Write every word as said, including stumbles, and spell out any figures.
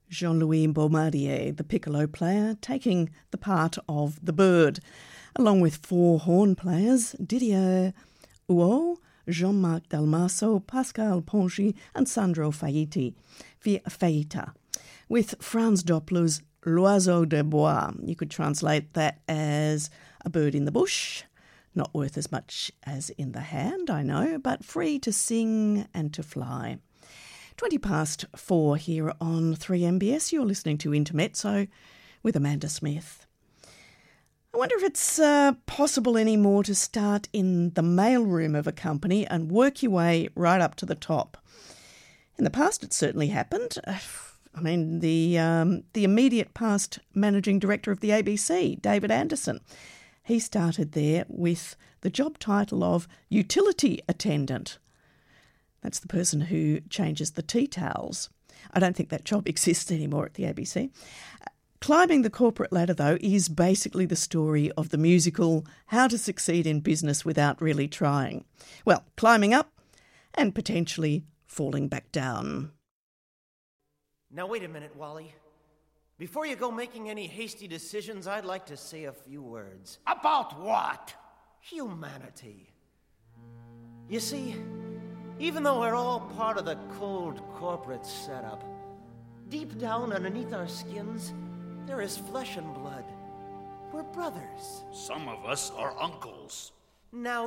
Jean-Louis Beaumardier, the piccolo player, taking the part of the bird, along with four horn players, Didier Huot, Jean-Marc Dalmasso, Pascal Pongy and Sandro Faiti, Faita, with Franz Doppler's L'Oiseau de Bois. You could translate that as a bird in the bush, not worth as much as in the hand, I know, but free to sing and to fly. twenty past four here on three M B S. You're listening to Intermezzo with Amanda Smith. I wonder if it's uh, possible anymore to start in the mailroom of a company and work your way right up to the top. In the past, it certainly happened. I mean, the um, the immediate past managing director of the A B C, David Anderson, he started there with the job title of utility attendant. That's the person who changes the tea towels. I don't think that job exists anymore at the A B C. Climbing the corporate ladder, though, is basically the story of the musical How to Succeed in Business Without Really Trying. Well, climbing up and potentially falling back down. Now, wait a minute, Wally. Before you go making any hasty decisions, I'd like to say a few words. About what? Humanity. You see, even though we're all part of the cold corporate setup, deep down underneath our skins, there is flesh and blood. We're brothers. Some of us are uncles. Now